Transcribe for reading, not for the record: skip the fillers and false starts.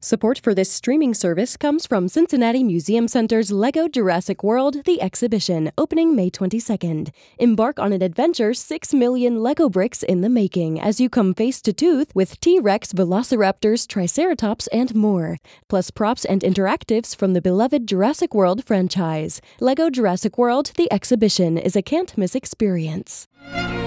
Support for this streaming service comes from Cincinnati Museum Center's LEGO Jurassic World: The Exhibition, opening May 22nd. Embark on an adventure 6 million LEGO bricks in the making as you come face to tooth with T-Rex, Velociraptors, Triceratops, and more. Plus props and interactives from the beloved Jurassic World franchise. LEGO Jurassic World: The Exhibition is a can't-miss experience.